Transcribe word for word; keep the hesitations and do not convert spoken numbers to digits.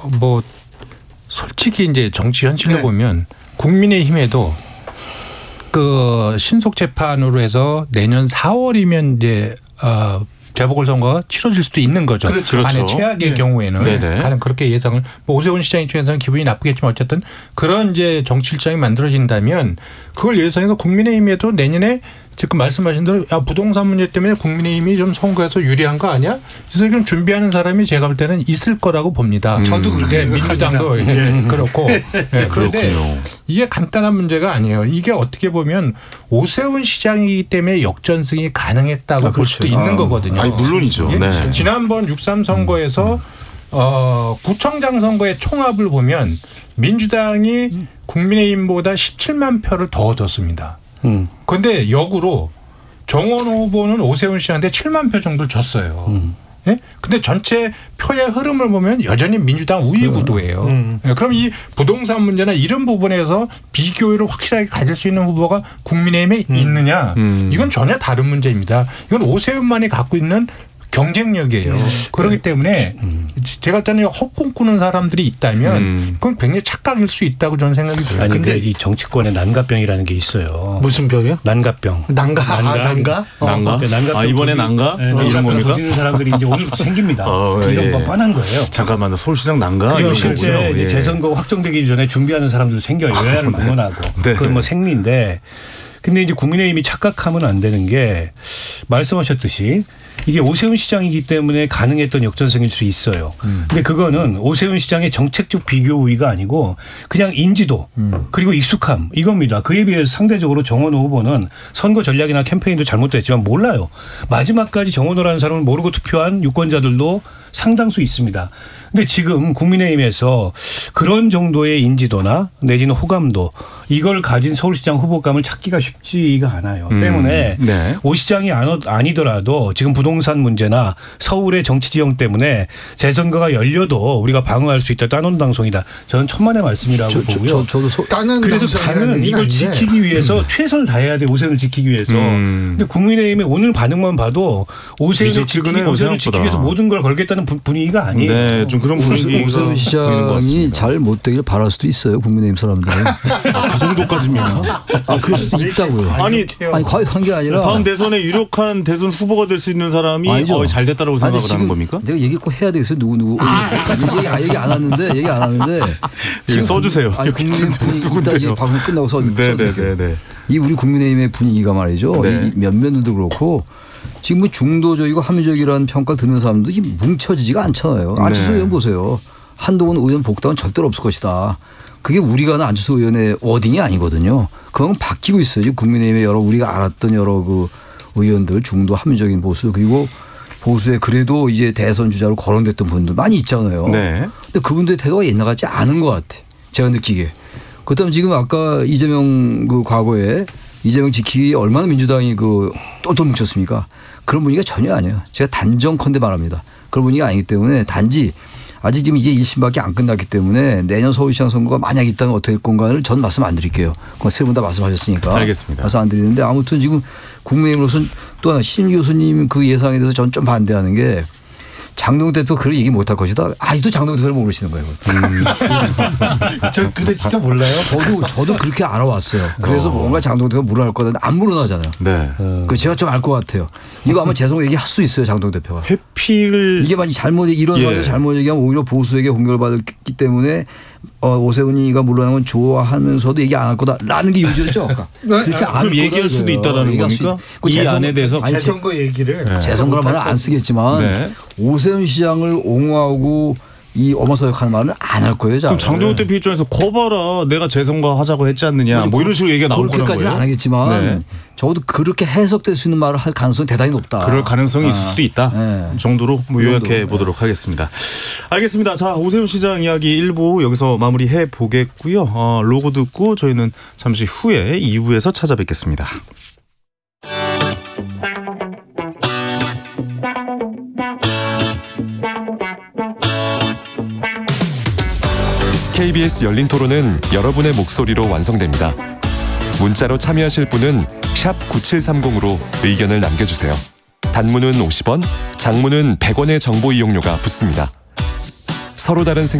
뭐 솔직히 이제 정치 현실로 네. 보면 국민의힘에도 그 신속 재판으로 해서 내년 사월이면 이제 어 재보궐선거가 치러질 수도 있는 거죠. 그렇죠. 만약 최악의 네. 경우에는 네네. 가령 그렇게 예상을 뭐 오세훈 시장 입장에서는 기분이 나쁘겠지만 어쨌든 그런 이제 정치 일정이 만들어진다면 그걸 예상해서 국민의힘에도 내년에 지금 말씀하신 대로 야, 부동산 문제 때문에 국민의힘이 좀 선거에서 유리한 거 아니야? 그래서 지금 준비하는 사람이 제가 볼 때는 있을 거라고 봅니다. 음. 저도 그렇게 네, 생각합니다. 민주당도 예, 그렇고. 네, 그런데 그렇군요. 이게 간단한 문제가 아니에요. 이게 어떻게 보면 오세훈 시장이기 때문에 역전승이 가능했다고 아, 볼 수도 그렇죠. 있는 아. 거거든요. 아니 물론이죠. 예? 네. 지난번 육삼 선거에서 어, 구청장 선거의 총합을 보면 민주당이 국민의힘보다 십칠만 표를 더 얻었습니다. 음. 그런데 역으로 정원 후보는 오세훈 씨한테 칠만 표 정도를 줬어요. 음. 예? 근데 전체 표의 흐름을 보면 여전히 민주당 우위 구도예요. 음. 예, 그럼 이 부동산 문제나 이런 부분에서 비교율을 확실하게 가질 수 있는 후보가 국민의힘에 음. 있느냐? 음. 이건 전혀 다른 문제입니다. 이건 오세훈만이 갖고 있는 경쟁력이에요. 그렇기 때문에 제가 볼 때는 헛꿈 꾸는 사람들이 있다면 음. 그건 굉장히 착각일 수 있다고 저는 생각이 들어요. 아니 근데 근데 이 정치권에 난가병이라는 게 있어요. 무슨 병이요? 난가병. 난가? 아, 난가? 어. 난가? 네, 난가병 아 이번에 거지- 난가? 네, 뭐 이런 난가병 겁니까? 거지는 사람들이 이제 오늘부터 생깁니다. 어, 이런 예. 건 뻔한 거예요. 잠깐만요. 서울시장 난가? 그리고 이런 실제 거고요. 이제 예. 재선거 확정되기 전에 준비하는 사람들 생겨요. 여야를 막론하고. 네. 그건 뭐 생리인데. 근데 이제 국민의힘이 착각하면 안 되는 게 말씀하셨듯이 이게 오세훈 시장이기 때문에 가능했던 역전승일 수 있어요. 음. 근데 그거는 오세훈 시장의 정책적 비교 우위가 아니고 그냥 인지도 음. 그리고 익숙함 이겁니다. 그에 비해서 상대적으로 정원호 후보는 선거 전략이나 캠페인도 잘못됐지만 몰라요. 마지막까지 정원호라는 사람을 모르고 투표한 유권자들도 상당수 있습니다. 근데 지금 국민의힘에서 그런 정도의 인지도나 내지는 호감도 이걸 가진 서울시장 후보감을 찾기가 쉽지가 않아요. 음. 때문에 네. 오 시장이 아니더라도 지금 부동산 문제나 서울의 정치 지형 때문에 재선거가 열려도 우리가 방어할 수 있다. 따놓은 방송이다. 저는 천만의 말씀이라고 저, 저, 보고요. 저, 저도 소, 따는 그래서 당선이라는 당은 얘기는 이걸 아닌데. 지키기 위해서 최선을 다해야 돼. 오세훈을 지키기 위해서. 음. 근데 국민의힘의 오늘 반응만 봐도 오세훈을 지키기, 미적지근해요, 오세훈을 지키기 위해서 생각보다. 모든 걸 걸겠다는 분- 분위기가 아니에요. 네, 좀 그런 분위기가 오세훈 보이는 것 시장이 같습니다. 잘 못되길 바랄 수도 있어요. 국민의힘 사람들은. 그 정도까지입니까? 아, 그럴 수도 있다고요. 아니 아니 과격한 게 아니라. 다음 대선에 유력한 대선 후보가 될 수 있는 사람이 아니죠. 어, 잘 됐다라고 아니, 생각을 지금 하는 겁니까? 내가 얘기 꼭 해야 되겠어요. 누구 누구. 얘기, 아, 얘기 안 하는데 얘기 안 하는데. 여기 써주세요. 아니 국민의힘 분위기 이따 이제 방송 끝나고 써. 써드릴게요. 네네네. 이 우리 국민의힘의 분위기가 말이죠. 네. 이 몇몇들도 그렇고 지금 뭐 중도적이고 합리적이라는 평가를 듣는 사람도 이 뭉쳐지지가 않잖아요. 안철수 네. 의원 보세요. 한동훈 의원 복당은 절대로 없을 것이다. 그게 우리가 아는 안철수 의원의 워딩이 아니거든요. 그건 바뀌고 있어요. 지금 국민의힘의 여러 우리가 알았던 여러 그 의원들 중도 합리적인 보수 그리고 보수에 그래도 이제 대선 주자로 거론됐던 분들 많이 있잖아요. 네. 근데 그분들의 태도가 옛날 같지 않은 것 같아. 제가 느끼기에. 그다음 지금 아까 이재명 그 과거에 이재명 지키기 얼마나 민주당이 그 똘똘 뭉쳤습니까? 그런 분위기가 전혀 아니에요. 제가 단정컨대 말합니다. 그런 분위기가 아니기 때문에 단지 아직 지금 이제 일 심밖에 안 끝났기 때문에 내년 서울시장 선거가 만약 있다면 어떻게 될 건가를 전 말씀 안 드릴게요. 그건 세 분 다 말씀하셨으니까. 알겠습니다. 말씀 안 드리는데 아무튼 지금 국민의힘으로서는 또 하나 신 교수님 그 예상에 대해서 전 좀 반대하는 게 장동혁 대표 그런 얘기 못할 것이다. 아직도 장동혁 대표를 모르시는 거예요. 음. 저 근데 진짜 몰라요. 저도 저도 그렇게 알아왔어요. 그래서 어. 뭔가 장동혁 대표가 물어날 거다. 안 물어나잖아요. 네. 그 제가 좀 알 것 같아요. 이거 아마 재선 얘기할 수 있어요. 장동혁 대표가. 회피를 이게 만약 잘못 이런 예. 상황에서 잘못 얘기하면 오히려 보수에게 공격을 받기 때문에 어, 오세훈이가 물러나는 건 좋아하면서도 얘기 안 할 거다라는 게 요지였죠. 아까. 그렇지 않을 그럼 얘기할 거다 수도 이거예요. 있다라는 얘기할 수 겁니까? 있- 그 이 재선- 안에 대해서 아니, 재선거 얘기를 재선거란 말은 안 쓰겠지만 네. 오세훈 시장을 옹호하고 이 어머서역하는 말은 안 할 거예요. 잘. 그럼 장동혁 대표 입장에서 거봐라 내가 재선거 하자고 했지 않느냐 뭐 이런 식으로 얘기가 나올 거란 그렇게까지는 거예요. 안 하겠지만 네. 적어도 그렇게 해석될 수 있는 말을 할 가능성이 대단히 높다. 그럴 가능성이 있을 수도 있다. 네. 그 정도로 뭐 그 요약해 정도. 보도록 하겠습니다. 알겠습니다. 자 오세훈 시장 이야기 일부 여기서 마무리해 보겠고요. 어, 로고 듣고 저희는 잠시 후에 이 부에서 찾아뵙겠습니다. 케이비에스 열린 토론은 여러분의 목소리로 완성됩니다. 문자로 참여하실 분은 샵 구칠삼공으로 의견을 남겨주세요. 단문은 오십 원, 장문은 백 원의 정보 이용료가 붙습니다. 서로 다른 생각